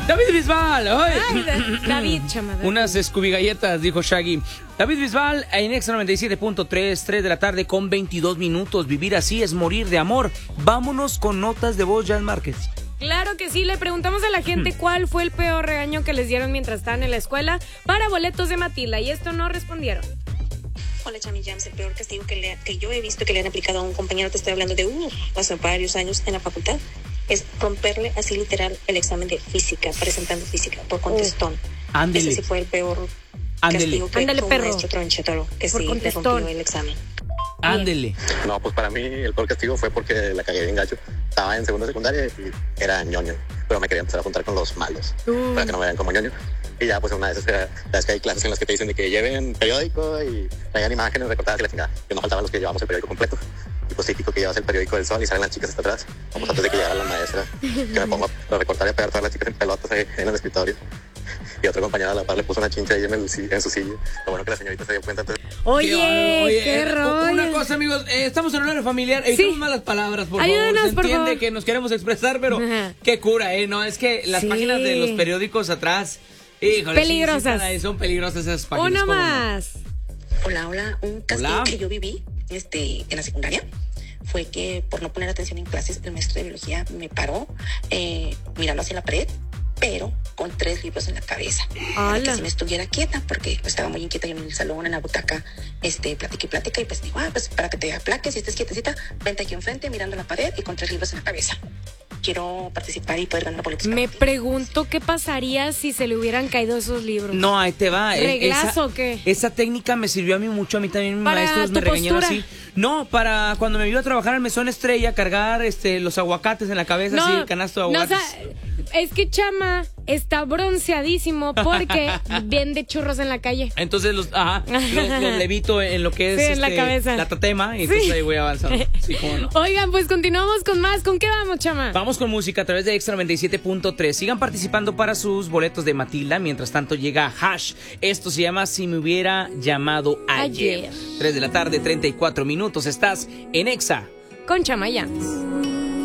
David Bisbal. Ay, David, chama. Unas Scooby galletas, dijo Shaggy. David Bisbal en Exa 97.3, 3 de la tarde con 22 minutos. Vivir así es morir de amor. Vámonos con notas de voz, Jan Márquez. Claro que sí, le preguntamos a la gente cuál fue el peor regaño que les dieron mientras estaban en la escuela para boletos de Matilda, y esto no respondieron. Hola, Chami Jams. El peor castigo que yo he visto que le han aplicado a un compañero, te estoy hablando de hace varios años en la facultad, es romperle así literal el examen de física, presentando física por contestón. Ándele. Ese sí fue el peor Ándele. castigo que Ándele, fue un perro. maestro tronchetoro que Por sí le contestón. rompió el examen. Ándele. No, pues para mí el peor castigo fue porque la cagué bien gacho. Estaba en segunda secundaria y era ñoño, pero me quería empezar a juntar con los malos para que no me vean como ñoño. Y ya pues una de esas las que hay clases en las que te dicen de que lleven periódico y traigan imágenes recortadas y la chingada, que no faltaban los que llevamos el periódico completo. Y pues típico que llevas el periódico del Sol y salen las chicas hasta atrás, como antes de que llegara la maestra, que me pongo a recortar y a pegar todas las chicas en pelotas ahí en el escritorio. Y otro compañero a la par le puso una chincha ahí en su silla. Lo bueno que la señorita se dio cuenta antes. Oye, qué rollo. Una cosa, amigos, estamos en horario familiar. Evitemos malas palabras, por Ayúdenos, favor. Se por entiende favor. que nos queremos expresar, pero Ajá. qué cura, ¿eh? No, es que las Sí. páginas de los periódicos atrás, híjole, Peligrosas. sí, son peligrosas esas páginas. Uno ¿cómo no? más. Hola, un castigo Hola. que yo viví en la secundaria fue que por no poner atención en clases, el maestro de biología me paró mirando hacia la pared, pero con 3 libros en la cabeza. Para que ¡Hala! si me estuviera quieta, porque pues, estaba muy inquieta yo en el salón, en la butaca, plática, y pues digo, pues para que te aplaques y estés quietecita, vente aquí enfrente mirando la pared y con 3 libros en la cabeza. Quiero participar y poder ganar boletos. Me pregunto qué pasaría si se le hubieran caído esos libros. No, ahí te va. ¿Reglazo o qué? Esa técnica me sirvió a mí mucho. A mí también mis ¿Para maestros me tu regañaron postura? así. No, para cuando me iba a trabajar al mesón Estrella, cargar los aguacates en la cabeza, así, el canasto de aguacates. Es que Chama está bronceadísimo porque vende churros en la calle. Entonces los levito en lo que es Sí, en la cabeza. la tatema, y entonces Sí. ahí voy avanzando. Sí, cómo no. Oigan, pues continuamos con más. ¿Con qué vamos, Chama? Vamos con música a través de Extra 97.3. Sigan participando para sus boletos de Matilda. Mientras tanto llega Hash. Esto se llama Si me hubiera llamado ayer. 3 de la tarde, 34 minutos. Estás en Exa. Con Chama Llanes.